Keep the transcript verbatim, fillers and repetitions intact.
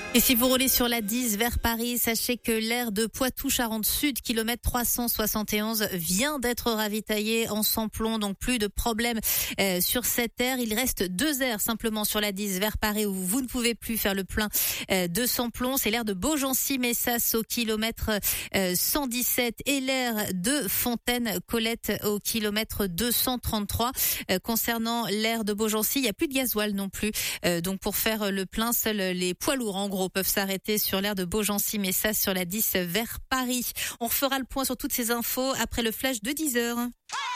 Et si vous roulez sur la dix vers Paris, sachez que l'aire de Poitou-Charentes-Sud, kilomètre trois cent soixante et onze, vient d'être ravitaillée en sans-plomb, donc plus de problème euh, sur cette aire. Il reste deux aires simplement sur la dix vers Paris où vous ne pouvez plus faire le plein euh, de sans-plomb. C'est l'aire de Beaugency-Messas au kilomètre euh, cent dix-sept et l'aire de Fontaine-Colette au kilomètre deux cent trente-trois. Euh, concernant l'aire de Beaugency, il n'y a plus de gasoil non plus. Euh, donc pour faire le plein, seuls les poids lourds en gros peuvent s'arrêter sur l'aire de Beaugency-Messas sur la dix vers Paris. On refera le point sur toutes ces infos après le flash de dix heures.